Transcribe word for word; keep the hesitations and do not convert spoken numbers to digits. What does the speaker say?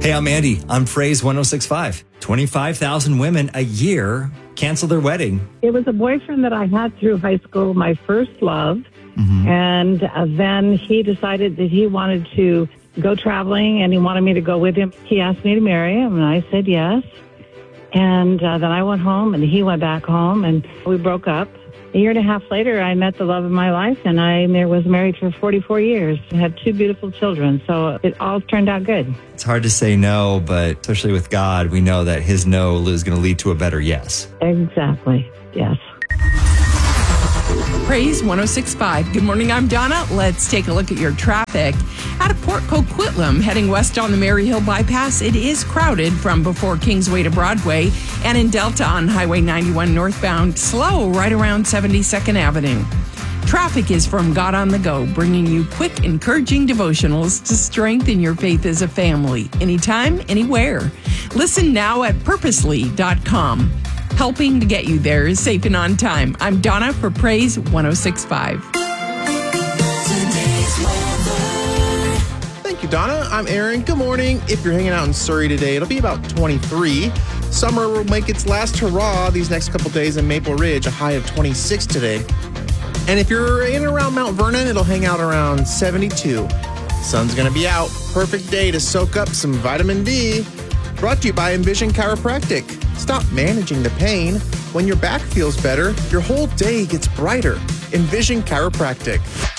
Hey, I'm Andy. I'm Praise one oh six point five. twenty-five thousand women a year cancel their wedding. It was a boyfriend that I had through high school, my first love. Mm-hmm. And uh, then he decided that he wanted to go traveling and he wanted me to go with him. He asked me to marry him and I said yes. And uh, then I went home and he went back home and we broke up. A year and a half later, I met the love of my life, and I was married for forty-four years. I had two beautiful children, so it all turned out good. It's hard to say no, but especially with God, we know that his no is going to lead to a better yes. Exactly, yes. Praise one oh six point five. Good morning, I'm Donna. Let's take a look at your traffic. Out of Port Coquitlam, heading west on the Maryhill Bypass, it is crowded from before Kingsway to Broadway, and in Delta on Highway ninety-one northbound, slow right around seventy-second Avenue. Traffic is from God on the Go, bringing you quick, encouraging devotionals to strengthen your faith as a family, anytime, anywhere. Listen now at purposely dot com. Helping to get you there safe and on time. I'm Donna for Praise one oh six point five. Thank you, Donna. I'm Aaron. Good morning. If you're hanging out in Surrey today, it'll be about twenty-three. Summer will make its last hurrah these next couple days in Maple Ridge, a high of twenty-six today. And if you're in and around Mount Vernon, it'll hang out around seventy-two. Sun's going to be out. Perfect day to soak up some vitamin D. Brought to you by Envision Chiropractic. Stop managing the pain. When your back feels better, your whole day gets brighter. Envision Chiropractic.